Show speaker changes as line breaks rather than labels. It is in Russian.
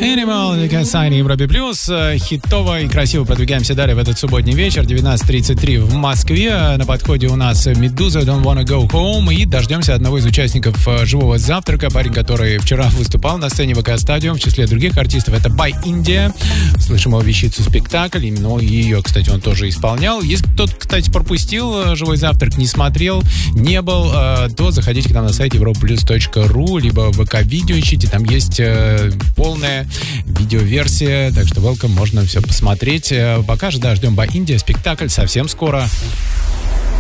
Animal, Касани, Европе Плюс. Хитово и красиво продвигаемся далее в этот субботний вечер. 19:33 в Москве. На подходе у нас Медуза, Don't Wanna Go Home. И дождемся одного из участников живого завтрака. Парень, который вчера выступал на сцене ВК Стадиум. В числе других артистов это By India. Слышим его вещицу «Спектакль». Именно ее, кстати, он тоже исполнял. Если кто-то, кстати, пропустил живой завтрак, не смотрел, не был, то заходите к нам на сайт europlus.ru, либо в ВК-видео ищите. Там есть полная видеоверсия, так что welcome, можно все посмотреть. Пока же, да, ждем By India, «Спектакль» совсем скоро.